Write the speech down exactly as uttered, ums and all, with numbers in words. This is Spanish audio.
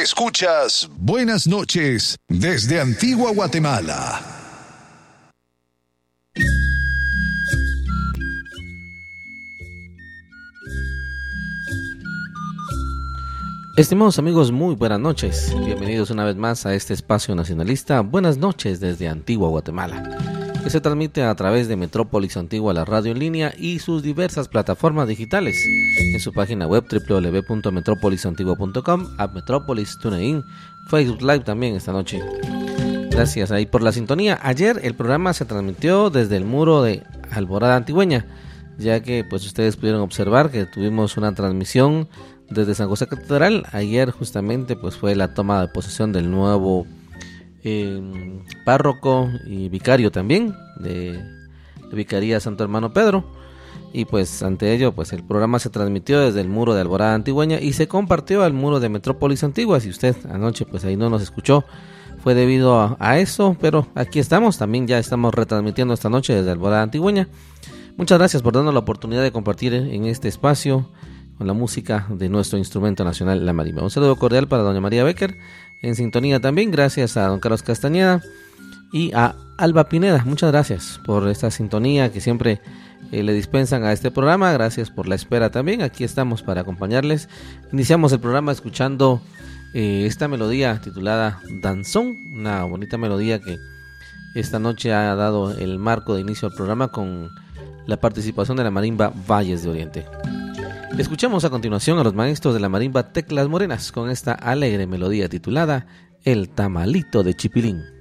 Escuchas Buenas noches desde Antigua Guatemala. Estimados amigos, muy buenas noches. Bienvenidos una vez más a este espacio nacionalista. Buenas noches desde Antigua Guatemala, que se transmite a través de Metrópolis Antigua, la radio en línea y sus diversas plataformas digitales. En su página web doble u doble u doble u punto metrópolis antigua punto com, App Metrópolis, TuneIn, Facebook Live también esta noche. Gracias ahí por la sintonía. Ayer el programa se transmitió desde el muro de Alborada Antigüeña, ya que pues ustedes pudieron observar que tuvimos una transmisión desde San José Catedral. Ayer justamente pues fue la toma de posesión del nuevo eh, párroco y vicario también de la Vicaría Santo Hermano Pedro, y pues ante ello pues el programa se transmitió desde el muro de Alborada Antigüeña y se compartió al muro de Metrópolis Antigua. Si usted anoche pues ahí no nos escuchó, fue debido a, a eso, pero aquí estamos, también ya estamos retransmitiendo esta noche desde Alborada Antigüeña. Muchas gracias por darnos la oportunidad de compartir en este espacio con la música de nuestro instrumento nacional, la marimba. Un saludo cordial para doña María Becker, en sintonía también. Gracias a don Carlos Castañeda y a Alba Pineda. Muchas gracias por esta sintonía que siempre eh, le dispensan a este programa. Gracias por la espera también. Aquí estamos para acompañarles. Iniciamos el programa escuchando eh, esta melodía titulada Danzón, una bonita melodía que esta noche ha dado el marco de inicio al programa con la participación de la marimba Valles de Oriente. Escuchamos a continuación a los maestros de la marimba Teclas Morenas con esta alegre melodía titulada El Tamalito de Chipilín.